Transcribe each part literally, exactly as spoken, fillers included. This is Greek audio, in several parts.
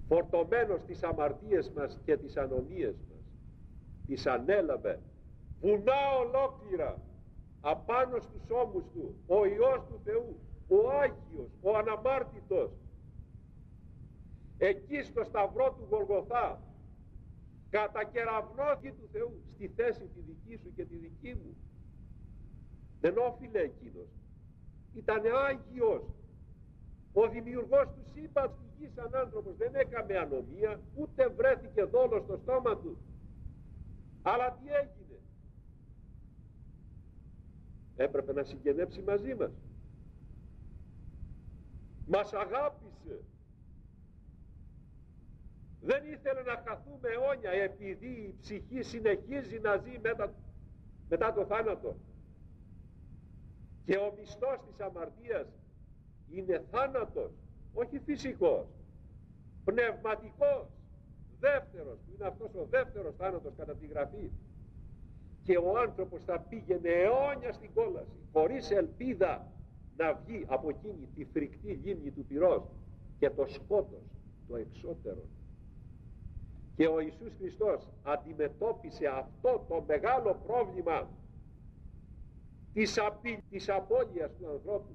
φορτωμένος τις αμαρτίες μας και τις ανομίες μας, τις ανέλαβε βουνά ολόκληρα απάνω στους ώμους του, ο Υιός του Θεού, ο Άγιος, ο Αναμάρτητος, εκεί στο σταυρό του Γολγοθά κατακεραυνώθηκε του Θεού στη θέση τη δική σου και τη δική μου. Δεν όφιλε εκείνος, ήταν Άγιος, ο δημιουργός του σύμπαντος του γης σαν άνθρωπος, δεν έκαμε ανομία, ούτε βρέθηκε δόλο στο στόμα του. Αλλά τι έγινε? Έπρεπε να συγγενέψει μαζί μας, μας αγάπησε, δεν ήθελε να χαθούμε αιώνια, επειδή η ψυχή συνεχίζει να ζει μετά, μετά το θάνατο, και ο μισθός της αμαρτίας είναι θάνατος, όχι φυσικός, πνευματικός, δεύτερος, που είναι αυτός ο δεύτερος θάνατος κατά τη Γραφή, και ο άνθρωπος θα πήγαινε αιώνια στην κόλαση, χωρίς ελπίδα να βγει από εκείνη τη φρικτή λίμνη του πυρός και το σκότος, το εξώτερο. Και ο Ιησούς Χριστός αντιμετώπισε αυτό το μεγάλο πρόβλημα της, απει... της απώλειας του ανθρώπου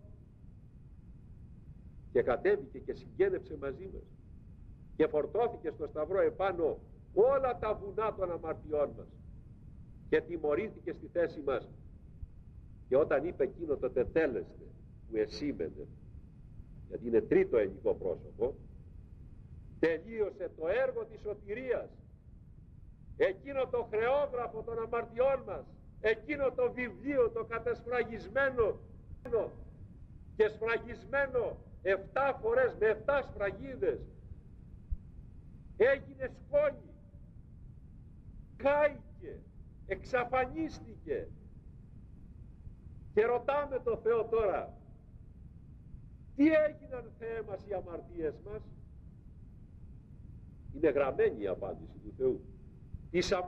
και κατέβηκε και συγγένεψε μαζί μας και φορτώθηκε στο σταυρό επάνω όλα τα βουνά των αμαρτιών μας και τιμωρήθηκε στη θέση μας. Και όταν είπε εκείνο το τετέλεστε που εσήμενε, γιατί είναι τρίτο ελληνικό πρόσωπο, τελείωσε το έργο της σωτηρίας, εκείνο το χρεόγραφο των αμαρτιών μας, εκείνο το βιβλίο το κατεσφραγισμένο και σφραγισμένο εφτά φορές με εφτά σφραγίδες, έγινε σκόνη, κάηκε, εξαφανίστηκε. Και ρωτάμε το Θεό τώρα, τι έγιναν, Θεέ μας, οι αμαρτίες μας? Είναι γραμμένη η απάντηση του Θεού. Τις